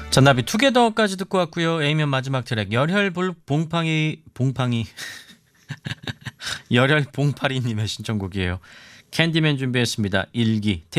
잔나비 투게더까지 듣고 왔고요. A면 마지막 트랙 봉팡이 열혈 봉파리님의 신청곡이에요. 캔디맨 준비했습니다. 일기